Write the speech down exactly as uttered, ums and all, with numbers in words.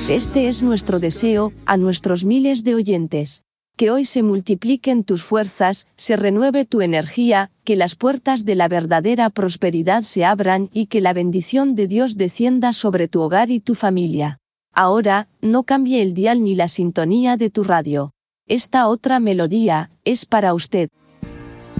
Este es nuestro deseo, a nuestros miles de oyentes. Que hoy se multipliquen tus fuerzas, se renueve tu energía, que las puertas de la verdadera prosperidad se abran y que la bendición de Dios descienda sobre tu hogar y tu familia. Ahora, no cambie el dial ni la sintonía de tu radio. Esta otra melodía es para usted.